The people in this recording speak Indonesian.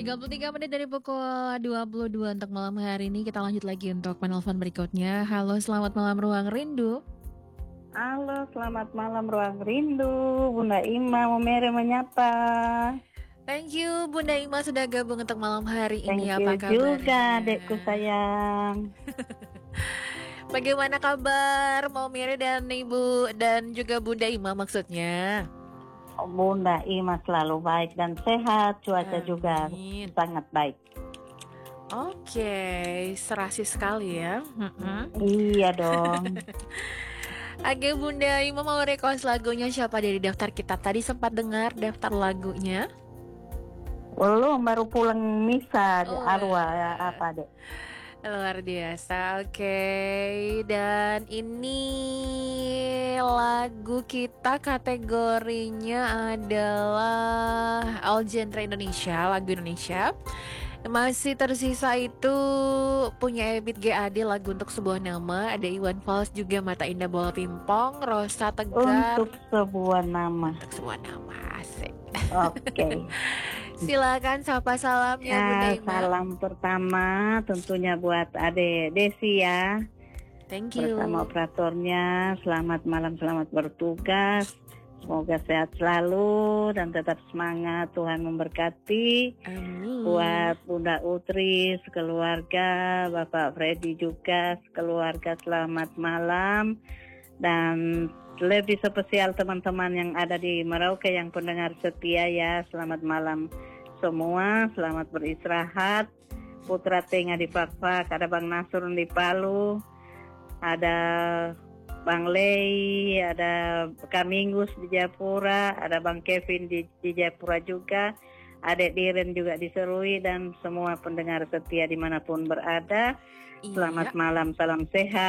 33 menit dari pukul 22 untuk malam hari ini. Kita lanjut lagi untuk penelpon berikutnya. Halo, selamat malam Ruang Rindu. Halo, selamat malam Ruang Rindu. Bunda Ima Momere menyapa. Thank you Bunda Ima sudah gabung untuk malam hari ini. Thank you Apa kabarnya? juga adekku sayang. Bagaimana kabar Momere dan Ibu dan juga Bunda Ima maksudnya? Bunda Ima selalu baik dan sehat. Cuaca juga Amin. sangat baik. Oke, serasi sekali ya. Iya dong. Oke Bunda Ima mau request lagunya siapa dari daftar kita? Tadi sempat dengar daftar lagunya. Belum, baru pulang misa di Oh, Arwah apa dek? luar biasa. Oke. Dan ini lagu kita kategorinya adalah all genre Indonesia, lagu Indonesia. Masih tersisa itu punya Ebit GAD lagu untuk sebuah nama. Ada Iwan Fals juga Mata Indah Bola Pimpong, Rosa Tegar Untuk sebuah nama. untuk sebuah nama. Asik. Oke. Silakan sapa salamnya Bunda Ya, Ima. salam pertama tentunya buat Ade Desi ya. Thank you. Bersama operatornya, selamat malam, selamat bertugas. Semoga sehat selalu dan tetap semangat. Tuhan memberkati. Amin. Buat Bunda Utri, sekeluarga, Bapak Freddy juga, sekeluarga selamat malam. Dan lebih spesial teman-teman yang ada di Merauke yang pendengar setia ya, selamat malam semua, selamat beristirahat. Putra Tenga di Fakfak, ada Bang Nasrun di Palu, ada Bang Lei, ada Kamingus di Jayapura, ada Bang Kevin di Jayapura juga, Adek Diren juga di Serui, dan semua pendengar setia dimanapun berada. Selamat malam, salam sehat.